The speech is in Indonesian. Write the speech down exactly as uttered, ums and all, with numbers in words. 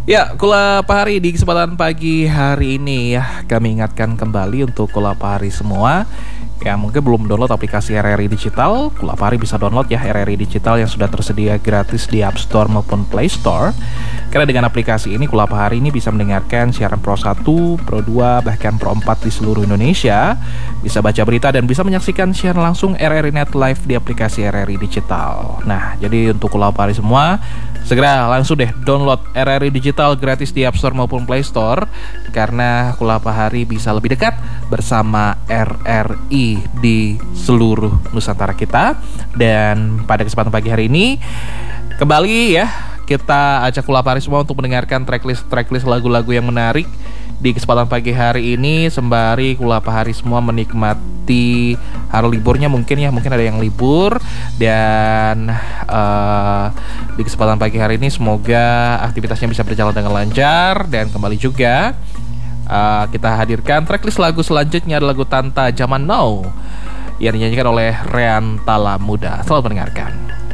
Ya, Kula Pahari di kesempatan pagi hari ini ya, kami ingatkan kembali untuk Kula Pahari semua yang mungkin belum download aplikasi R R I Digital. Kula Pahari bisa download ya R R I Digital yang sudah tersedia gratis di App Store maupun Play Store. Karena dengan aplikasi ini Kula Pahari ini bisa mendengarkan siaran Pro satu, Pro dua, bahkan Pro empat di seluruh Indonesia. Bisa baca berita dan bisa menyaksikan siaran langsung R R I Net Live di aplikasi R R I Digital. Nah, jadi untuk Kula Pahari semua, segera langsung deh download R R I Digital gratis di App Store maupun Play Store, karena Kula Pahari bisa lebih dekat bersama R R I di seluruh Nusantara kita. Dan pada kesempatan pagi hari ini kembali ya, kita ajak Kula Pahari semua untuk mendengarkan tracklist tracklist lagu-lagu yang menarik di kesempatan pagi hari ini, sembari Kula Pahari semua menikmati hari liburnya mungkin ya, mungkin ada yang libur. Dan uh, di kesempatan pagi hari ini semoga aktivitasnya bisa berjalan dengan lancar. Dan kembali juga uh, kita hadirkan tracklist lagu selanjutnya, adalah lagu Tanta Zaman Now yang dinyanyikan oleh Rean Tala Muda. Selamat mendengarkan.